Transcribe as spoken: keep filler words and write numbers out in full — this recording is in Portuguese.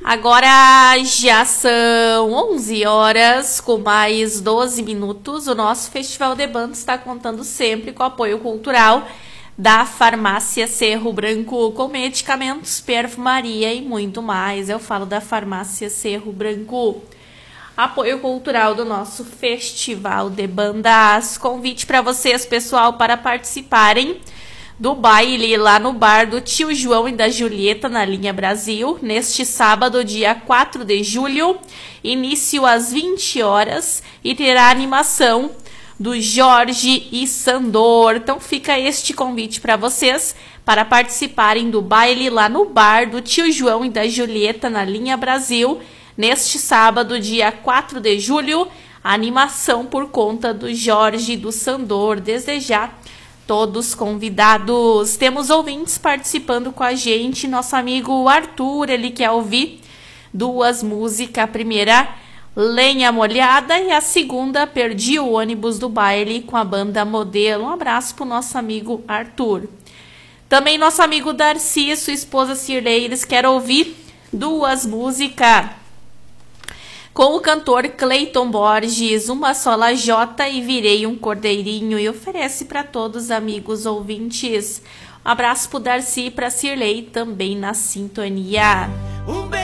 Agora já são onze horas com mais doze minutos. O nosso Festival de Bandas está contando sempre com o apoio cultural da Farmácia Cerro Branco, com medicamentos, perfumaria e muito mais. Eu falo da Farmácia Cerro Branco. Apoio cultural do nosso Festival de Bandas. Convite para vocês, pessoal, para participarem do baile lá no bar do Tio João e da Julieta, na Linha Brasil, neste sábado, dia quatro de julho, início às vinte horas, e terá animação do Jorge e Sandor. Então fica este convite para vocês para participarem do baile lá no bar do Tio João e da Julieta, na Linha Brasil, neste sábado, dia quatro de julho, animação por conta do Jorge e do Sandor. Desde já, todos convidados. Temos ouvintes participando com a gente. Nosso amigo Arthur, ele quer ouvir duas músicas. A primeira, Lenha Molhada, e a segunda, Perdi o Ônibus do Baile, com a banda Modelo. Um abraço pro nosso amigo Arthur. Também nosso amigo Darcy e sua esposa Cirlei, eles querem ouvir duas músicas com o cantor Cleiton Borges, Uma Só Lajota e Virei um Cordeirinho, e oferece para todos os amigos ouvintes. Um abraço pro Darcy e pra Cirlei, também na sintonia. Um